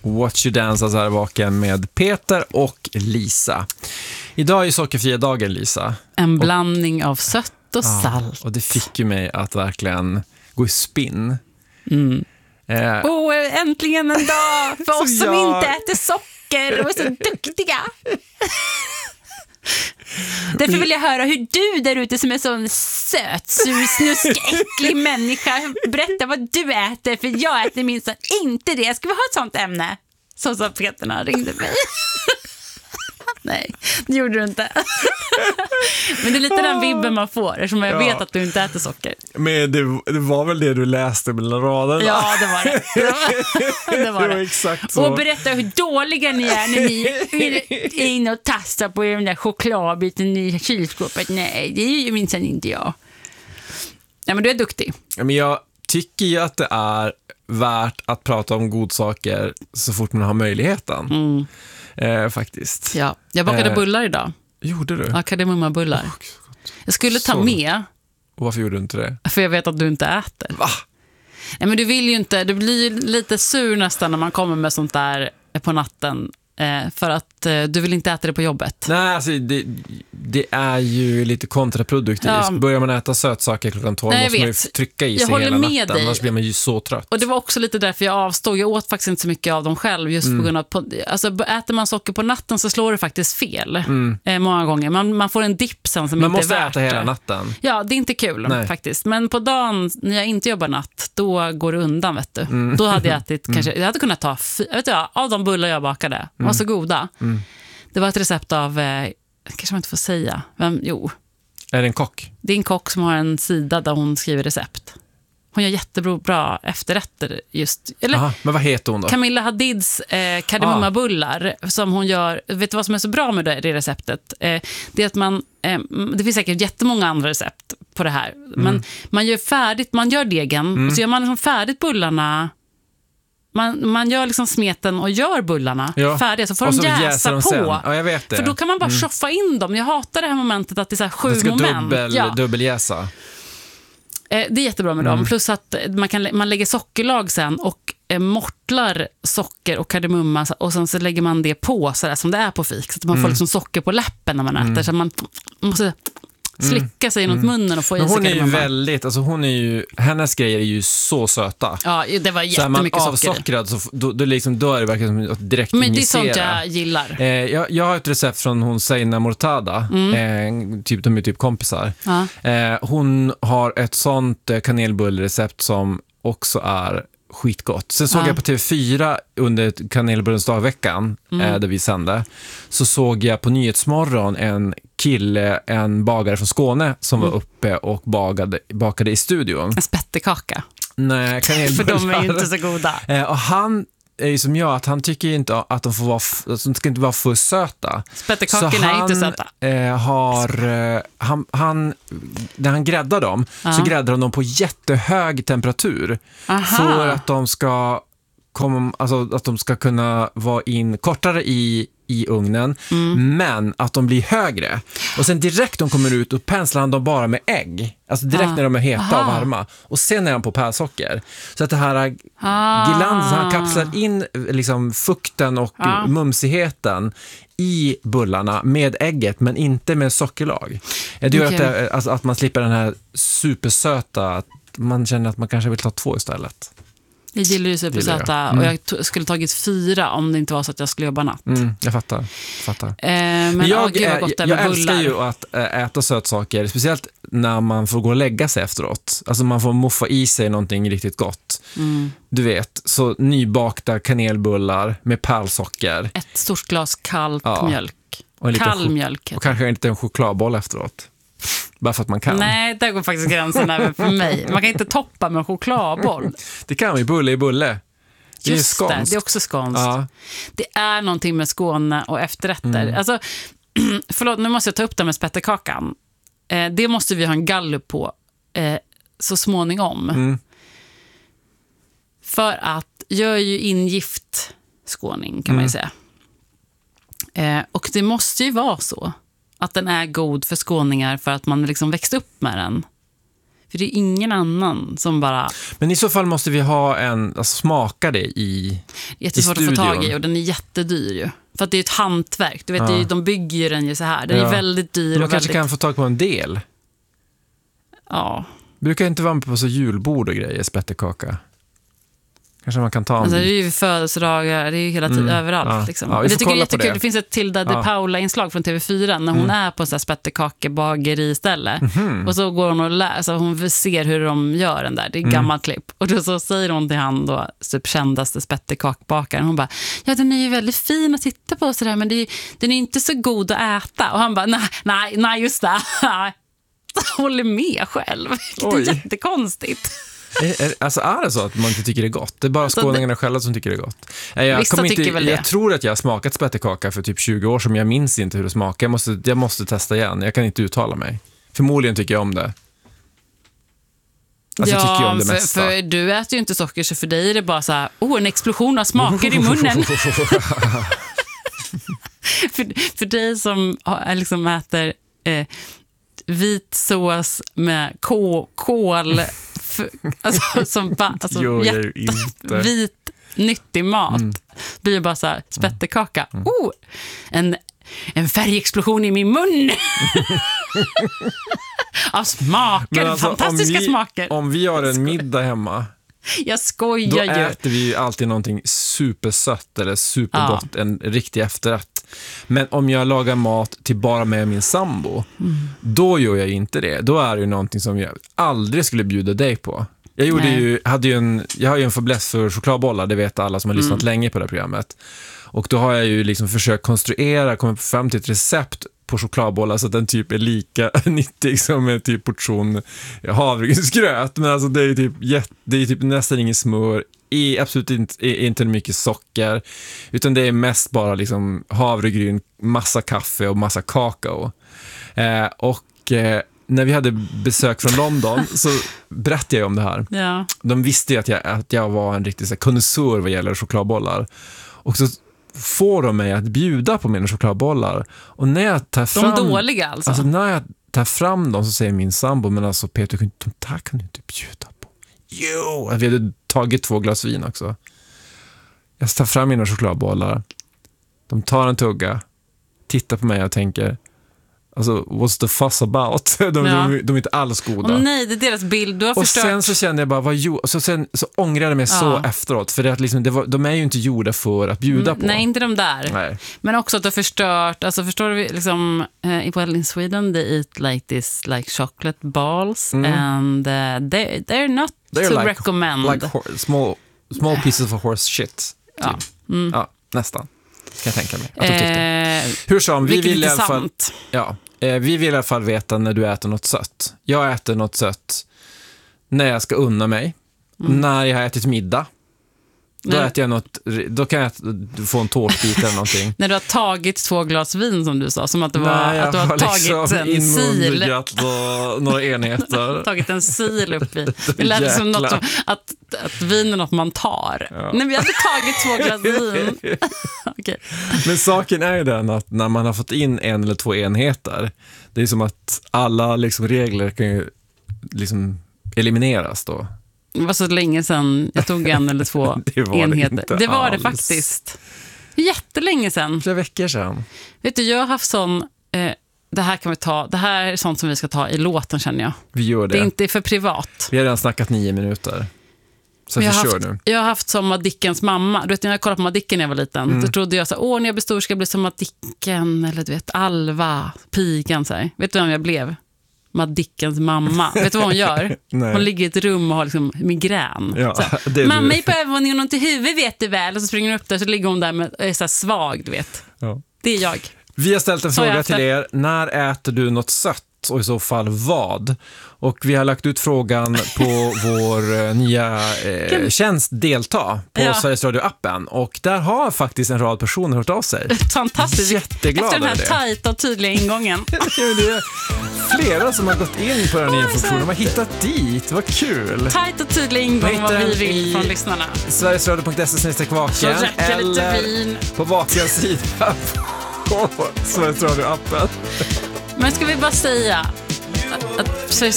Watch You Dance, alltså här vaken med Peter och Lisa. Idag är sockerfria dagen, Lisa. En blandning av sött och salt. Och det fick ju mig att verkligen gå i spinn. Äntligen en dag för oss som inte äter socker och är så duktiga. Därför vill jag höra hur du där ute som är sån söt, snusk, äcklig människa, berätta vad du äter, för jag äter minst inte det. Ska vi ha ett sånt ämne? Så sa Peter när han ringde mig. Nej, det gjorde du inte. Men det är lite den vibben man får, eftersom jag vet att du inte äter socker. Men det var väl det du läste mellan raderna? Ja, det var det. Det var exakt så. Och berätta hur dåliga ni är när ni är inne och tastar på den där chokladbiten i kylskåpet. Nej, det är ju minsann inte jag. Nej, men du är duktig. Men jag tycker ju att det är värt att prata om godsaker så fort man har möjligheten. Faktiskt. Ja, jag bakade bullar idag. Gjorde du? Kardemumma-bullar. Jag skulle ta med. Och varför gjorde du inte det? För jag vet att du inte äter. Va? Nej, men du vill ju inte. Du blir lite sur nästan när man kommer med sånt där på natten. För att du vill inte äta det på jobbet. Nej, alltså det är ju lite kontraproduktivt. Ja. Börjar man äta sötsaker klockan 12 måste man ju trycka i sig hela natten. Annars blir man ju så trött. Och det var också lite därför jag avstod. Jag åt faktiskt inte så mycket av dem själv. Just på grund av alltså, äter man socker på natten så slår det faktiskt fel. Många gånger. Man får en dipp sen som man inte är värt. Man måste äta hela natten. Ja, det är inte kul faktiskt. Men på dagen när jag inte jobbar natt, då går det undan, vet du. Då hade jag ätit kanske, jag hade kunnat ta av de bullar jag bakade. De var så goda. Det var ett recept av, kanske man inte får säga. Jo. Är det en kock? Det är en kock som har en sida där hon skriver recept. Hon gör jättebra efterrätter just. Eller, aha, men vad heter hon då? Camilla Hadids kardemummabullar som hon gör. Vet du vad som är så bra med det receptet? Det är att man, det finns säkert jättemånga andra recept på det här. Men man gör färdigt, man gör degen och så gör man liksom färdigt bullarna. Man gör liksom smeten och gör bullarna färdiga, så får de jäsa på. Ja, jag vet det. För då kan man bara tjoffa in dem. Jag hatar det här momentet att det är så här 7 moment. Det ska dubbeljäsa. Det är jättebra med dem. Plus att man lägger sockerlag sen och mortlar socker och kardemumma och sen så lägger man det på så där som det är på fik. Så att man får liksom socker på läppen när man äter. Så man måste slicka sig runt munnen och få i sig hon är ju kardemumma. väldigt, alltså hennes grejer är ju så söta. Ja, det var jättemycket socker. Så är man avsockrad så då är det verkligen att direkt men injicera. Det är sånt jag gillar. Jag har ett recept från hon Seina Mortada. De är typ kompisar. Hon har ett sånt kanelbullrecept som också är skitgott. Sen såg jag på TV4 under kanelbullens dagveckan där vi sände, så såg jag på Nyhetsmorgon en bagare från Skåne som var uppe och bakade i studion. En spettekaka. Nej, kanelbullar. För de är ju inte så goda. Och han är ju som jag, att han tycker inte att de får vara de ska inte vara för söta. Spettekakorna är inte söta. När han gräddar dem så gräddar han dem på jättehög temperatur. För att de ska att de ska kunna vara in kortare i ugnen, men att de blir högre. Och sen direkt de kommer ut och penslar han dem bara med ägg. Alltså direkt när de är heta och varma. Och sen är han på pärlsocker. Så att det här glansen, han kapslar in liksom fukten och mumsigheten i bullarna med ägget, men inte med sockerlag. Det gör att man slipper den här supersöta, att man känner att man kanske vill ta 2 istället. Jag gillar ju supersöta och jag skulle tagit 4 om det inte var så att jag skulle jobba natt. Jag fattar. Men jag älskar ju att äta sötsaker, speciellt när man får gå och lägga sig efteråt. Alltså man får muffa i sig någonting riktigt gott. Du vet, så nybakta kanelbullar med pärlsocker. Ett stort glas kallt mjölk. Och kall mjölk. Och kanske inte en chokladboll efteråt. Bara för att man kan. Nej, där går faktiskt gränsen även för mig. Man kan inte toppa med en chokladboll. Det kan man ju, bulle i bulle. Det är just skånskt. Det är också skånskt. Ja. Det är någonting med Skåne och efterrätter. Alltså, förlåt, nu måste jag ta upp det med spettekakan. Det måste vi ha en gallup på så småningom. För att jag är ju ingift skåning, kan man ju säga. Och det måste ju vara så att den är god för skåningar för att man liksom växt upp med den. För det är ingen annan som bara... Men i så fall måste vi ha smaka det i jättesvårt att få tag i, och den är jättedyr ju. För att det är ett hantverk. Du vet, de bygger ju den ju så här. Den är väldigt dyr. Man kanske kan få tag på en del. Ja. Brukar inte vara med på så julbord och grejer, spettekaka. Kanske man kan ta en alltså, det är ju födelsedagar, det är ju hela tiden överallt. Liksom. Jag tycker det är jättekul. Det finns ett Tilda de Paula-inslag från TV4 när hon är på en sån här spettekakebageri ställe. Och så går hon och läser, hon ser hur de gör den där. Det är gammalt klipp. Och då så säger hon till han då, typ kändaste spettekakbakaren. Hon bara, ja den är ju väldigt fin att titta på sådär, men den är inte så god att äta. Och han bara, nej just det. Jag håller med själv. Det är jättekonstigt. Alltså är det så att man inte tycker det är gott? Det är bara skåningarna själva som tycker det är gott. Jag tror att jag har smakat spettekaka för typ 20 år som jag minns inte hur det smakar. Jag måste testa igen. Jag kan inte uttala mig. Förmodligen tycker jag om det. Alltså, jag tycker jag om det mesta. För du äter ju inte socker, så för dig är det bara så här, en explosion av smaker i munnen. för dig som liksom äter vit sås med kål vit nyttig mat blir bara så här spettekaka. En färgexplosion i min mun. Av smaker, alltså, fantastiska smaker. Om vi har en middag hemma, jag skojar då äter vi ju alltid någonting supersött eller supergott, en riktig efterrätt. Men om jag lagar mat till bara med min sambo, då gör jag inte det. Då är det ju någonting som jag aldrig skulle bjuda dig på. Jag har ju en fäbless för chokladbollar, det vet alla som har lyssnat länge på det här programmet. Och då har jag ju liksom försökt komma fram till ett recept på chokladbollar så att den typ är lika nyttig som en typ portion havregrynsgröt. Men alltså det är typ nästan ingen smör, absolut inte mycket socker, utan det är mest bara liksom havregryn, massa kaffe och massa kakao. När vi hade besök från London så berättade jag om det här. Ja. De visste ju att jag var en riktig konnässör vad gäller chokladbollar. Och så får de mig att bjuda på mina chokladbollar. Och när jag tar fram... De dåliga alltså? Alltså när jag tar fram dem så säger min sambo, men alltså Peter, de där kan du inte bjuda på. Jo! Vi hade tagit 2 glas vin också. Jag tar fram mina chokladbollar. De tar en tugga, tittar på mig och tänker... Alltså, what's the fuss about? De är inte alls goda. Nej, det är deras bild. Du har förstört. Och sen så kände jag bara, så ångrade jag mig så efteråt. För det att liksom, de är ju inte gjorda för att bjuda på. Nej, inte de där. Nej. Men också att du har förstört. Alltså, förstår du liksom, in Sweden they eat like this, like chocolate balls. And they're not to recommend. Like small pieces of horse shit. Ja. Ja, nästan. Kan jag tänka mig. Att de tyckte. Hur som, vi vill i alla fall veta när du äter något sött. Jag äter något sött när jag ska unna mig. När jag har ätit middag. Då äter jag något, då kan jag få en tårtbit eller någonting. När du har tagit 2 glas vin som du sa, som att du har tagit en sil. Några enheter. Tagit en sil upp i. Det lät som något som, att vin är något man tar. Ja. När vi hade tagit 2 glas vin. Okay. Men saken är ju den att när man har fått in 1 eller 2 enheter, det är som att alla liksom regler kan ju liksom elimineras då. Det var så länge sedan jag tog 1 eller 2 enheter. Det var det faktiskt. Jättelänge sedan. Flera veckor sedan. Vet du, jag har haft sån... det här kan vi ta. Det här är sånt som vi ska ta i låten, känner jag. Vi gör det. Det är inte för privat. Vi har redan snackat 9 minuter. Så vi kör nu. Jag har haft som Madickens mamma. Du vet, när jag kollade på Madicken när jag var liten, då trodde jag så när jag blir stor ska jag bli som Madicken. Eller du vet, Alva, pigan så här. Vet du vem jag blev? Madickens mamma. Vet du vad hon gör? Hon ligger i ett rum och har liksom migrän. Ja, mamma är på övervåningen och ont i huvudet, vet du väl. Och så springer hon upp där, så ligger hon där med så här svag, du vet. Ja. Det är jag. Vi har ställt en fråga till er. När äter du något sött? Och i så fall vad? Och vi har lagt ut frågan på vår nya tjänst Delta på Sveriges Radio-appen. Och där har faktiskt en rad personer hört av sig. Fantastiskt. Jätteglada efter den här tajta och tydliga ingången. Det är flera som har gått in på den nya funktionen. De har hittat dit. Vad kul. Tajt och tydlig ingång vad vi vill från lyssnarna. Sverigesradio.se/vaken eller på Vakens sida på Sveriges Radio-appen. Men ska vi bara säga att